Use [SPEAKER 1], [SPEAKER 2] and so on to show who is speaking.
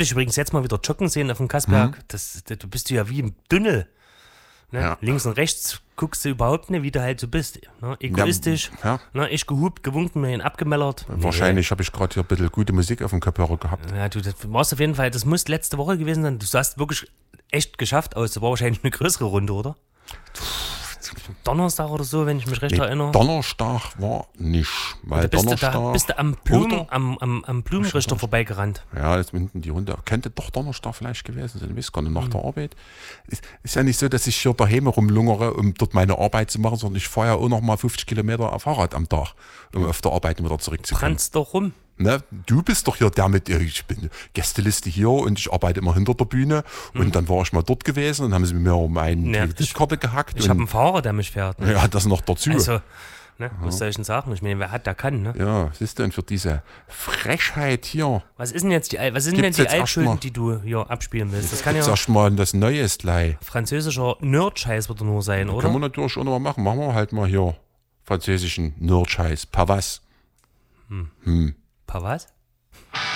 [SPEAKER 1] dich übrigens jetzt mal wieder joggen sehen auf dem Kassberg. Du bist ja wie im Dünne. Ne?
[SPEAKER 2] Ja.
[SPEAKER 1] Links und rechts guckst du überhaupt nicht, wie du halt so bist. Ne? Egoistisch.
[SPEAKER 2] Ja.
[SPEAKER 1] Ne? Ich gehupt, gewunken, mir ihn abgemellert.
[SPEAKER 2] Wahrscheinlich habe ich gerade hier ein bisschen gute Musik auf dem Kopfhörer gehabt.
[SPEAKER 1] Ja, du, das warst auf jeden Fall, das muss letzte Woche gewesen sein. Du sahst wirklich echt geschafft aus. Das war wahrscheinlich eine größere Runde, oder? Donnerstag oder so, wenn ich mich recht erinnere.
[SPEAKER 2] Donnerstag war nicht, weil
[SPEAKER 1] Da
[SPEAKER 2] Donnerstag...
[SPEAKER 1] bist du am Blumenrichter vorbeigerannt.
[SPEAKER 2] Ja, jetzt hinten die Runde. Könnte doch Donnerstag vielleicht gewesen sein. Ich weiß gar nicht, nach der Arbeit. Ist ja nicht so, dass ich hier daheim rumlungere, um dort meine Arbeit zu machen, sondern ich fahre ja auch noch mal 50 Kilometer auf Fahrrad am Tag, um auf der Arbeit wieder zurückzukommen.
[SPEAKER 1] Brannst doch rum.
[SPEAKER 2] Ne? Du bist doch hier der mit, ich bin Gästeliste hier und ich arbeite immer hinter der Bühne. Und dann war ich mal dort gewesen und haben sie mir um eine Kreditkarte gehackt.
[SPEAKER 1] Ich habe einen Fahrer, der mich fährt. Ne?
[SPEAKER 2] Ja, das noch dazu.
[SPEAKER 1] Also, ne, was soll ich denn sagen? Ich meine, wer hat, der kann. Ne?
[SPEAKER 2] Ja, was ist denn für diese Frechheit hier?
[SPEAKER 1] Was ist denn jetzt die Altschulden, die du hier abspielen willst? Das kann
[SPEAKER 2] Jetzt
[SPEAKER 1] ja
[SPEAKER 2] erstmal das Neues gleich.
[SPEAKER 1] französischer Nerd-Scheiß wird er nur sein, oder?
[SPEAKER 2] Kann man natürlich auch noch mal machen. Machen wir halt mal hier französischen Nerd-Scheiß. Pas was?
[SPEAKER 1] Pa was?